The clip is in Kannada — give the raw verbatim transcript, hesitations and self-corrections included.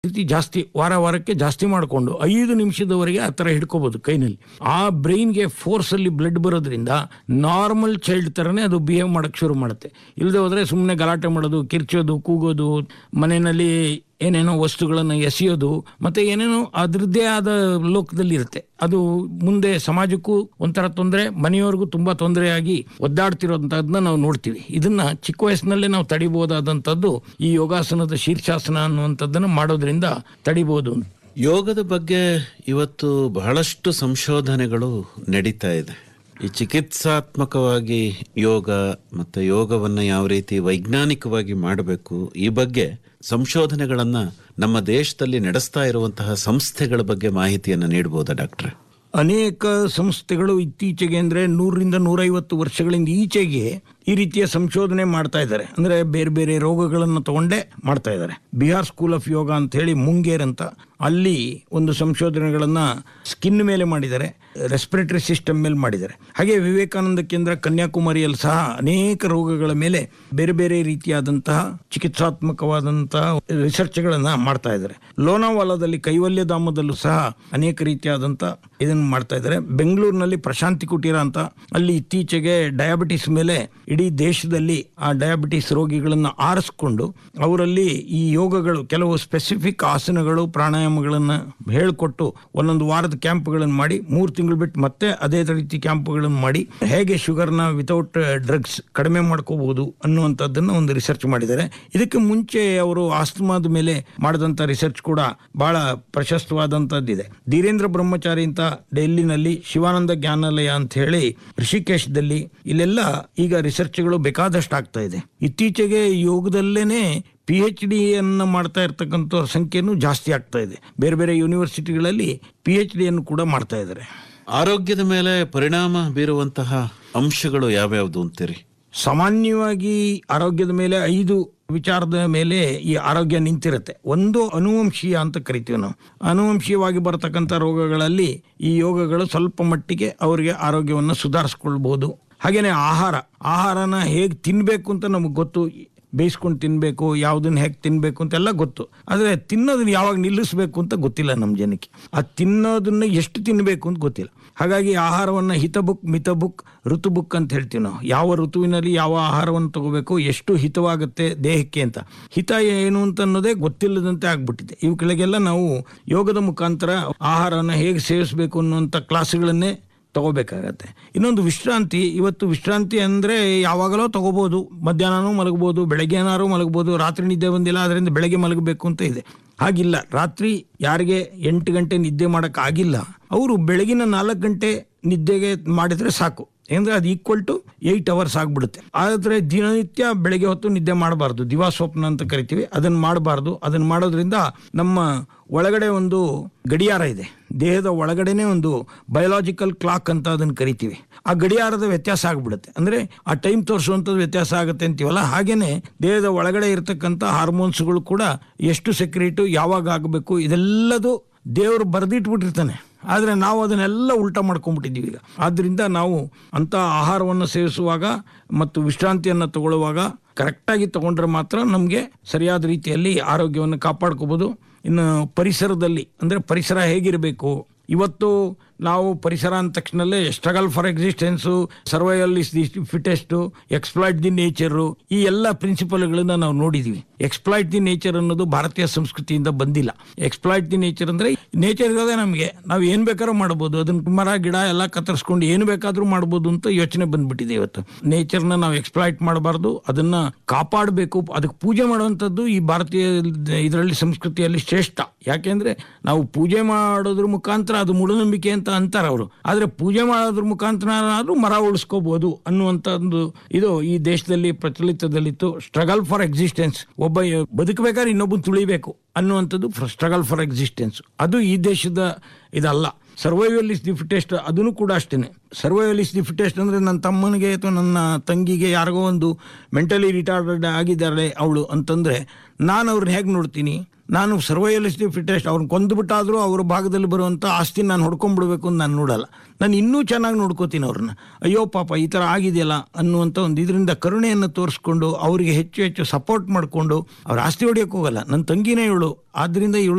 ರೀತಿ ಜಾಸ್ತಿ ವಾರ ವಾರಕ್ಕೆ ಜಾಸ್ತಿ ಮಾಡಿಕೊಂಡು ಐದು ನಿಮಿಷದವರೆಗೆ ಆ ಥರ ಹಿಡ್ಕೋಬಹುದು ಕೈನಲ್ಲಿ. ಆ ಬ್ರೈನ್ಗೆ ಫೋರ್ಸ್ ಅಲ್ಲಿ ಬ್ಲಡ್ ಬರೋದ್ರಿಂದ ನಾರ್ಮಲ್ ಚೈಲ್ಡ್ ಥರನೇ ಅದು ಬಿಹೇವ್ ಮಾಡಕ್ಕೆ ಶುರು ಮಾಡುತ್ತೆ. ಇಲ್ಲದೆ ಹೋದ್ರೆ ಸುಮ್ಮನೆ ಗಲಾಟೆ ಮಾಡೋದು, ಕಿರ್ಚೋದು, ಕೂಗೋದು, ಮನೆಯಲ್ಲಿ ಏನೇನೋ ವಸ್ತುಗಳನ್ನು ಎಸೆಯೋದು, ಮತ್ತೆ ಏನೇನೋ ಅದರದ್ದೇ ಆದ ಲೋಕದಲ್ಲಿ ಇರುತ್ತೆ. ಅದು ಮುಂದೆ ಸಮಾಜಕ್ಕೂ ಒಂಥರ ತೊಂದರೆ, ಮನೆಯವರಿಗೂ ತುಂಬಾ ತೊಂದರೆಯಾಗಿ ಒದ್ದಾಡ್ತಿರೋಂಥದ್ದನ್ನ ನಾವು ನೋಡ್ತೀವಿ. ಇದನ್ನ ಚಿಕ್ಕ ವಯಸ್ಸಿನಲ್ಲೇ ನಾವು ತಡಿಬಹುದಾದಂಥದ್ದು ಈ ಯೋಗಾಸನದ ಶೀರ್ಷಾಸನ ಅನ್ನುವಂಥದ್ದನ್ನು ಮಾಡೋದ್ರಿಂದ ತಡಿಬಹುದು. ಯೋಗದ ಬಗ್ಗೆ ಇವತ್ತು ಬಹಳಷ್ಟು ಸಂಶೋಧನೆಗಳು ನಡೀತಾ ಇದೆ. ಈ ಚಿಕಿತ್ಸಾತ್ಮಕವಾಗಿ ಯೋಗ ಮತ್ತು ಯೋಗವನ್ನು ಯಾವ ರೀತಿ ವೈಜ್ಞಾನಿಕವಾಗಿ ಮಾಡಬೇಕು, ಈ ಬಗ್ಗೆ ಸಂಶೋಧನೆಗಳನ್ನ ನಮ್ಮ ದೇಶದಲ್ಲಿ ನಡೆಸ್ತಾ ಇರುವಂತಹ ಸಂಸ್ಥೆಗಳ ಬಗ್ಗೆ ಮಾಹಿತಿಯನ್ನು ನೀಡಬಹುದಾ ಡಾಕ್ಟ್ರೆ? ಅನೇಕ ಸಂಸ್ಥೆಗಳು ಇತ್ತೀಚೆಗೆ ಅಂದ್ರೆ ನೂರರಿಂದ ನೂರೈವತ್ತು ವರ್ಷಗಳಿಂದ ಈಚೆಗೆ ಈ ರೀತಿಯ ಸಂಶೋಧನೆ ಮಾಡ್ತಾ ಇದ್ದಾರೆ. ಅಂದ್ರೆ ಬೇರೆ ಬೇರೆ ರೋಗಗಳನ್ನು ತಗೊಂಡೇ ಮಾಡ್ತಾ ಇದ್ದಾರೆ. ಬಿಹಾರ್ ಸ್ಕೂಲ್ ಆಫ್ ಯೋಗ ಅಂತ ಹೇಳಿ ಮುಂಗೇರ್ ಅಂತ, ಅಲ್ಲಿ ಒಂದು ಸಂಶೋಧನೆಗಳನ್ನ ಸ್ಕಿನ್ ಮೇಲೆ ಮಾಡಿದ್ದಾರೆ, ರೆಸ್ಪಿರೇಟರಿ ಸಿಸ್ಟಮ್ ಮೇಲೆ ಮಾಡಿದ್ದಾರೆ. ಹಾಗೆ ವಿವೇಕಾನಂದ ಕೇಂದ್ರ ಕನ್ಯಾಕುಮಾರಿಯಲ್ಲಿ ಸಹ ಅನೇಕ ರೋಗಗಳ ಮೇಲೆ ಬೇರೆ ಬೇರೆ ರೀತಿಯಾದಂತಹ ಚಿಕಿತ್ಸಾತ್ಮಕವಾದಂತಹ ರಿಸರ್ಚ್ಗಳನ್ನ ಮಾಡ್ತಾ ಇದ್ದಾರೆ. ಲೋನಾವಾಲಾದಲ್ಲಿ ಕೈವಲ್ಯಧಾಮದಲ್ಲೂ ಸಹ ಅನೇಕ ರೀತಿಯಾದಂತಹ ಇದನ್ನು ಮಾಡ್ತಾ ಇದ್ದಾರೆ. ಬೆಂಗಳೂರಿನಲ್ಲಿ ಪ್ರಶಾಂತಿ ಕುಟೀರ ಅಂತ, ಅಲ್ಲಿ ಇತ್ತೀಚೆಗೆ ಡಯಾಬಿಟಿಸ್ ಮೇಲೆ ಇಡೀ ದೇಶದಲ್ಲಿ ಆ ಡಯಾಬಿಟಿಸ್ ರೋಗಿಗಳನ್ನ ಆರಿಸ್ಕೊಂಡು ಅವರಲ್ಲಿ ಈ ಯೋಗಗಳು, ಕೆಲವು ಸ್ಪೆಸಿಫಿಕ್ ಆಸನಗಳು, ಪ್ರಾಣಾಯಾಮಗಳನ್ನ ಹೇಳಿಕೊಟ್ಟು ಒಂದೊಂದು ವಾರದ ಕ್ಯಾಂಪ್ಗಳನ್ನು ಮಾಡಿ ಮೂರು ತಿಂಗಳು ಬಿಟ್ಟು ಮತ್ತೆ ಅದೇ ರೀತಿ ಕ್ಯಾಂಪ್ಗಳನ್ನು ಮಾಡಿ ಹೇಗೆ ಶುಗರ್ನ ವಿತೌಟ್ ಡ್ರಗ್ಸ್ ಕಡಿಮೆ ಮಾಡ್ಕೋಬಹುದು ಅನ್ನುವಂಥದ್ದನ್ನು ಒಂದು ರಿಸರ್ಚ್ ಮಾಡಿದ್ದಾರೆ. ಇದಕ್ಕೆ ಮುಂಚೆ ಅವರು ಆಸ್ತಮಾದ ಮೇಲೆ ಮಾಡಿದಂಥ ರಿಸರ್ಚ್ ಕೂಡ ಬಹಳ ಪ್ರಶಸ್ತವಾದಂಥದ್ದಿದೆ. ಧೀರೇಂದ್ರ ಬ್ರಹ್ಮಚಾರಿ ಅಂತ ಡೆಲ್ಲಿನಲ್ಲಿ, ಶಿವಾನಂದ ಜ್ಞಾನಾಲಯ ಅಂತ ಹೇಳಿ ಋಷಿಕೇಶದಲ್ಲಿ, ಇಲ್ಲೆಲ್ಲ ಈಗ ರಿಸರ್ಚ್ಗಳು ಬೇಕಾದಷ್ಟು ಆಗ್ತಾ ಇದೆ. ಇತ್ತೀಚೆಗೆ ಯೋಗದಲ್ಲೇನೆ ಪಿ ಎಚ್ ಡಿ ಅನ್ನು ಮಾಡ್ತಾ ಇರ್ತಕ್ಕಂಥ ಸಂಖ್ಯೆನೂ ಜಾಸ್ತಿ ಆಗ್ತಾ ಇದೆ. ಬೇರೆ ಬೇರೆ ಯೂನಿವರ್ಸಿಟಿಗಳಲ್ಲಿ ಪಿ ಎಚ್ ಡಿ ಅನ್ನು ಕೂಡ ಮಾಡ್ತಾ ಇದ್ದಾರೆ. ಆರೋಗ್ಯದ ಮೇಲೆ ಪರಿಣಾಮ ಬೀರುವಂತಹ ಅಂಶಗಳು ಯಾವ್ಯಾವುದು ಅಂತೀರಿ? ಸಾಮಾನ್ಯವಾಗಿ ಆರೋಗ್ಯದ ಮೇಲೆ ಐದು ವಿಚಾರದ ಮೇಲೆ ಈ ಆರೋಗ್ಯ ನಿಂತಿರುತ್ತೆ. ಒಂದು ಅನುವಂಶೀಯ ಅಂತ ಕರಿತೀವಿ ನಾವು. ಅನುವಂಶೀಯವಾಗಿ ಬರತಕ್ಕಂಥ ರೋಗಗಳಲ್ಲಿ ಈ ಯೋಗಗಳು ಸ್ವಲ್ಪ ಮಟ್ಟಿಗೆ ಅವರಿಗೆ ಆರೋಗ್ಯವನ್ನು ಸುಧಾರಿಸ್ಕೊಳ್ಬಹುದು. ಹಾಗೇನೆ ಆಹಾರ ಆಹಾರನ ಹೇಗೆ ತಿನ್ಬೇಕು ಅಂತ ನಮಗೆ ಗೊತ್ತು. ಬೇಯಿಸ್ಕೊಂಡು ತಿನ್ಬೇಕು, ಯಾವುದನ್ನ ಹೇಗೆ ತಿನ್ಬೇಕು ಅಂತೆಲ್ಲ ಗೊತ್ತು. ಆದರೆ ತಿನ್ನೋದನ್ನ ಯಾವಾಗ ನಿಲ್ಲಿಸ್ಬೇಕು ಅಂತ ಗೊತ್ತಿಲ್ಲ ನಮ್ಮ ಜನಕ್ಕೆ. ಆ ತಿನ್ನೋದನ್ನ ಎಷ್ಟು ತಿನ್ನಬೇಕು ಅಂತ ಗೊತ್ತಿಲ್ಲ. ಹಾಗಾಗಿ ಆಹಾರವನ್ನು ಹಿತಬುಕ್, ಮಿತಬುಕ್, ಋತುಬುಕ್ ಅಂತ ಹೇಳ್ತೀವಿ ನಾವು. ಯಾವ ಋತುವಿನಲ್ಲಿ ಯಾವ ಆಹಾರವನ್ನು ತಗೋಬೇಕು, ಎಷ್ಟು ಹಿತವಾಗುತ್ತೆ ದೇಹಕ್ಕೆ ಅಂತ. ಹಿತ ಏನು ಅಂತ ಅನ್ನೋದೇ ಗೊತ್ತಿಲ್ಲದಂತೆ ಆಗ್ಬಿಟ್ಟಿದೆ. ಇವುಗಳಿಗೆಲ್ಲ ನಾವು ಯೋಗದ ಮುಖಾಂತರ ಆಹಾರವನ್ನು ಹೇಗೆ ಸೇವಿಸಬೇಕು ಅನ್ನುವಂಥ ಕ್ಲಾಸ್ಗಳನ್ನೇ ತಗೋಬೇಕಾಗತ್ತೆ. ಇನ್ನೊಂದು ವಿಶ್ರಾಂತಿ. ಇವತ್ತು ವಿಶ್ರಾಂತಿ ಅಂದರೆ ಯಾವಾಗಲೋ ತಗೋಬಹುದು. ಮಧ್ಯಾಹ್ನನೂ ಮಲಗಬಹುದು, ಬೆಳಗ್ಗೆ ಏನಾರು ಮಲಗಬಹುದು. ರಾತ್ರಿ ನಿದ್ದೆ ಬಂದಿಲ್ಲ ಅದರಿಂದ ಬೆಳಗ್ಗೆ ಮಲಗಬೇಕು ಅಂತ ಇದೆ. ಹಾಗಿಲ್ಲ. ರಾತ್ರಿ ಯಾರಿಗೆ ಎಂಟು ಗಂಟೆ ನಿದ್ದೆ ಮಾಡೋಕ್ಕಾಗಿಲ್ಲ ಅವರು ಬೆಳಗಿನ ನಾಲ್ಕು ಗಂಟೆ ನಿದ್ದೆಗೆ ಮಾಡಿದರೆ ಸಾಕು. ಅಂದರೆ ಅದು ಈಕ್ವಲ್ ಟು ಏಯ್ಟ್ ಅವರ್ಸ್ ಆಗಿಬಿಡುತ್ತೆ. ಆದರೆ ದಿನನಿತ್ಯ ಬೆಳಗ್ಗೆ ಹೊತ್ತು ನಿದ್ದೆ ಮಾಡಬಾರ್ದು. ದಿವಾ ಸ್ವಪ್ನ ಅಂತ ಕರಿತೀವಿ, ಅದನ್ನು ಮಾಡಬಾರ್ದು. ಅದನ್ನು ಮಾಡೋದ್ರಿಂದ ನಮ್ಮ ಒಳಗಡೆ ಒಂದು ಗಡಿಯಾರ ಇದೆ, ದೇಹದ ಒಳಗಡೆನೆ ಒಂದು ಬಯೋಲಾಜಿಕಲ್ ಕ್ಲಾಕ್ ಅಂತ ಅದನ್ನು ಕರಿತೀವಿ. ಆ ಗಡಿಯಾರದ ವ್ಯತ್ಯಾಸ ಆಗಿಬಿಡುತ್ತೆ. ಅಂದರೆ ಆ ಟೈಮ್ ತೋರಿಸುವಂಥದ್ದು ವ್ಯತ್ಯಾಸ ಆಗುತ್ತೆ ಅಂತೀವಲ್ಲ, ಹಾಗೇನೆ ದೇಹದ ಒಳಗಡೆ ಇರತಕ್ಕಂಥ ಹಾರ್ಮೋನ್ಸ್ಗಳು ಕೂಡ ಎಷ್ಟು ಸೆಕ್ರೇಟು, ಯಾವಾಗ ಆಗಬೇಕು, ಇದೆಲ್ಲದು ದೇವರು ಬರೆದಿಟ್ಬಿಟ್ಟಿರ್ತಾನೆ. ಆದರೆ ನಾವು ಅದನ್ನೆಲ್ಲ ಉಲ್ಟಾ ಮಾಡ್ಕೊಂಡ್ಬಿಟ್ಟಿದ್ದೀವಿ ಈಗ. ಆದ್ದರಿಂದ ನಾವು ಅಂಥ ಆಹಾರವನ್ನು ಸೇವಿಸುವಾಗ ಮತ್ತು ವಿಶ್ರಾಂತಿಯನ್ನು ತಗೊಳ್ಳುವಾಗ ಕರೆಕ್ಟಾಗಿ ತಗೊಂಡ್ರೆ ಮಾತ್ರ ನಮಗೆ ಸರಿಯಾದ ರೀತಿಯಲ್ಲಿ ಆರೋಗ್ಯವನ್ನು ಕಾಪಾಡ್ಕೋಬೋದು. ಇನ್ನು ಪರಿಸರದಲ್ಲಿ ಅಂದರೆ ಪರಿಸರ ಹೇಗಿರಬೇಕು, ಇವತ್ತು ನಾವು ಪರಿಸರ ಅಂದ ತಕ್ಷಣಲ್ಲೇ struggle for existence, survival is the fittest, exploit the nature, ಈ ಎಲ್ಲ ಪ್ರಿನ್ಸಿಪಲ್ಗಳನ್ನ ನಾವು ನೋಡಿದೀವಿ. ಎಕ್ಸ್ಪ್ಲಾಯ್ಟ್ ದಿ ನೇಚರ್ ಅನ್ನೋದು ಭಾರತೀಯ ಸಂಸ್ಕೃತಿಯಿಂದ ಬಂದಿಲ್ಲ. ಎಕ್ಸ್ಪ್ಲಾಯ್ಟ್ ದಿ ನೇಚರ್ ಅಂದರೆ ನೇಚರ್ ಇರೋದೇ ನಮಗೆ, ನಾವು ಏನು ಬೇಕಾದ್ರೂ ಮಾಡ್ಬೋದು, ಅದನ್ನ ಮರ ಗಿಡ ಎಲ್ಲ ಕತ್ತರಿಸ್ಕೊಂಡು ಏನು ಬೇಕಾದ್ರೂ ಮಾಡ್ಬೋದು ಅಂತ ಯೋಚನೆ ಬಂದ್ಬಿಟ್ಟಿದೆ ಇವತ್ತು. ನೇಚರ್ನ ನಾವು ಎಕ್ಸ್ಪ್ಲಾಯ್ಟ್ ಮಾಡಬಾರ್ದು, ಅದನ್ನ ಕಾಪಾಡಬೇಕು. ಅದಕ್ಕೆ ಪೂಜೆ ಮಾಡುವಂಥದ್ದು ಈ ಭಾರತೀಯ ಇದರಲ್ಲಿ ಸಂಸ್ಕೃತಿಯಲ್ಲಿ ಶ್ರೇಷ್ಠ. ಯಾಕೆಂದ್ರೆ ನಾವು ಪೂಜೆ ಮಾಡೋದ್ರ ಮುಖಾಂತರ ಅದು ಮೂಢನಂಬಿಕೆ ಅಂತ ಅಂತಾರೆ ಅವರು. ಆದ್ರೆ ಪೂಜೆ ಮಾಡೋದ್ರ ಮುಖಾಂತರ ಆದ್ರೂ ಮರ ಉಳಿಸ್ಕೋಬಹುದು ಅನ್ನುವಂತ ಒಂದು ಇದು ಈ ದೇಶದಲ್ಲಿ ಪ್ರಚಲಿತದಲ್ಲಿತ್ತು. ಸ್ಟ್ರಗಲ್ ಫಾರ್ ಎಕ್ಸಿಸ್ಟೆನ್ಸ್, ಒಬ್ಬ ಬದುಕಬೇಕಾದ್ರೆ ಇನ್ನೊಬ್ಬನ ತುಳಿಬೇಕು ಅನ್ನುವಂಥದ್ದು ಸ್ಟ್ರಗಲ್ ಫಾರ್ ಎಕ್ಸಿಸ್ಟೆನ್ಸ್. ಅದು ಈ ದೇಶದ ಇದಲ್ಲ. ಸರ್ವೈವಲ್ ಇಸ್ ದಿ ಫಿಟೆಸ್ಟ್, ಅದನ್ನು ಕೂಡ ಅಷ್ಟೇನೆ. ಸರ್ವೈವಲ್ ಇಸ್ ದಿ ಫಿಟೆಸ್ಟ್ ಅಂದರೆ ನನ್ನ ತಮ್ಮನಿಗೆ ಅಥವಾ ನನ್ನ ತಂಗಿಗೆ ಯಾರಿಗೋ ಒಂದು ಮೆಂಟಲಿ ರಿಟಾರ್ಡೆಡ್ ಆಗಿದ್ದಾರೆ ಅವಳು ಅಂತಂದರೆ ನಾನು ಅವ್ರನ್ನ ಹೇಗೆ ನೋಡ್ತೀನಿ? ನಾನು ಸರ್ವೈವಲ್ ಇಸ್ ದಿ ಫಿಟೆಸ್ಟ್, ಅವ್ರನ್ನ ಕೊಂದುಬಿಟ್ಟಾದರೂ ಅವ್ರ ಭಾಗದಲ್ಲಿ ಬರುವಂಥ ಆಸ್ತಿ ನಾನು ಹೊಡ್ಕೊಂಡ್ಬಿಡ್ಬೇಕು ಅಂತ ನಾನು ನೋಡಲ್ಲ. ನಾನು ಇನ್ನೂ ಚೆನ್ನಾಗಿ ನೋಡ್ಕೋತೀನಿ ಅವ್ರನ್ನ. ಅಯ್ಯೋ ಪಾಪ ಈ ಥರ ಆಗಿದೆಯಲ್ಲ ಅನ್ನುವಂಥ ಒಂದು ಇದರಿಂದ ಕರುಣೆಯನ್ನು ತೋರಿಸ್ಕೊಂಡು ಅವರಿಗೆ ಹೆಚ್ಚು ಹೆಚ್ಚು ಸಪೋರ್ಟ್ ಮಾಡಿಕೊಂಡು ಅವ್ರ ಆಸ್ತಿ ಹೊಡಿಯೋಕ್ಕೆ ಹೋಗಲ್ಲ. ನನ್ನ ತಂಗಿನೇ ಇವಳು, ಆದ್ದರಿಂದ ಇವಳು